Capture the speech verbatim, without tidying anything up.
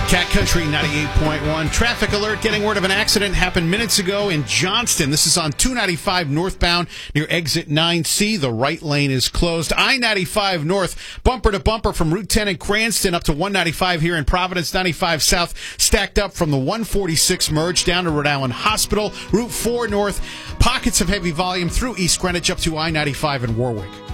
Cat Country ninety-eight point one. Traffic alert. Getting word of an accident happened minutes ago in Johnston. This is on two ninety-five northbound near exit nine C. The right lane is closed. I ninety-five north, bumper to bumper from Route ten in Cranston up to one ninety-five here in Providence. ninety-five south stacked up from the one forty-six merge down to Rhode Island Hospital. Route four north, pockets of heavy volume through East Greenwich up to I ninety-five in Warwick.